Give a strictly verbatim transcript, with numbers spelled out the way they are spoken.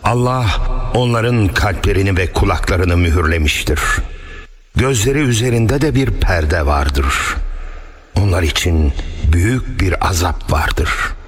Allah onların kalplerini ve kulaklarını mühürlemiştir. Gözleri üzerinde de bir perde vardır. Onlar için büyük bir azap vardır.